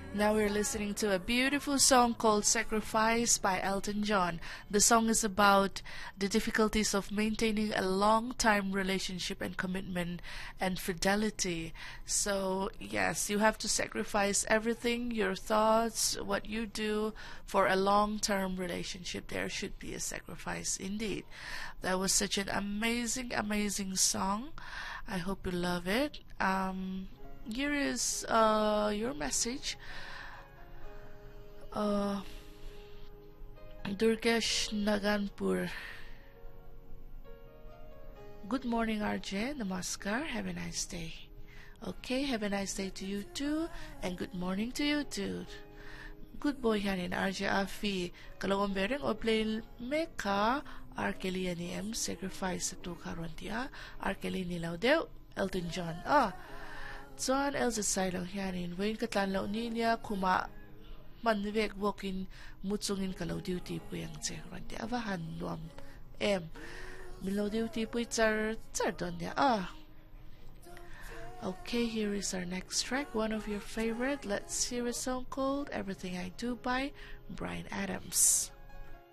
Now we're listening to a beautiful song called Sacrifice by Elton John. The song is about the difficulties of maintaining a long-time relationship and commitment and fidelity. So, yes, you have to sacrifice everything, your thoughts, what you do for a long-term relationship. There should be a sacrifice indeed. That was such an amazing, amazing song. I hope you love it. Here is your message. Durgesh Naganpur. Good morning, RJ. Namaskar. Have a nice day. Okay, have a nice day to you too, and good morning to you too. Good boy hanin RJ Afi. Kalawang bereng o play meka Arkeli ni M sacrifice to karontia Arkeli ni Laudeu Elton John. John Elsa Silong hanin Wayne Katlanlaw niya kuma manwek walking mutsungin kalaw duty po yang tse ronti avahan nuam M milaw duty po tsar don ya. Okay, here is our next track, one of your favorite. Let's hear a song called Everything I Do by Bryan Adams.